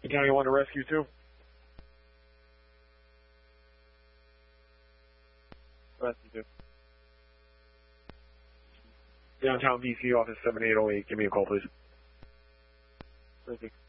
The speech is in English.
County 1 to rescue 2. Rescue 2. Downtown VC office 7808. Give me a call, please. Rescue.